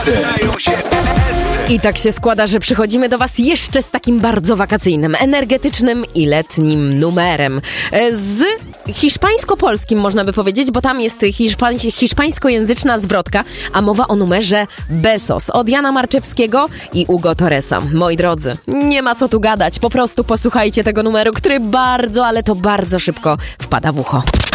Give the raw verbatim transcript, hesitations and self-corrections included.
I tak się składa, że przychodzimy do was jeszcze z takim bardzo wakacyjnym, energetycznym i letnim numerem. Z hiszpańsko-polskim można by powiedzieć, bo tam jest hiszpań, hiszpańskojęzyczna zwrotka, a mowa o numerze Besos od Jana Marczewskiego i Hugo Torresa. Moi drodzy, nie ma co tu gadać, po prostu posłuchajcie tego numeru, który bardzo, ale to bardzo szybko wpada w ucho.